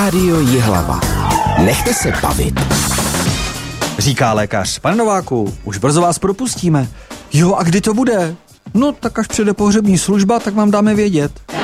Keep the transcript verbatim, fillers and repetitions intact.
Rádio Jihlava. Nechte se bavit. Říká lékař. Pane Nováku, už brzo vás propustíme. Jo, a kdy to bude? No, tak až přijde pohřební služba, tak vám dáme vědět.